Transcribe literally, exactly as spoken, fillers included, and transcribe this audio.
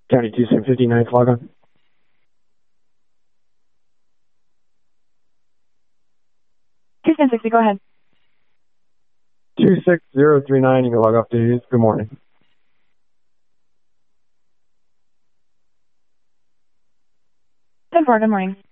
County two seven fifty-nine, log on. two ten sixty, go ahead. two six zero three nine, you can log off duties. Good morning. ten four, good morning.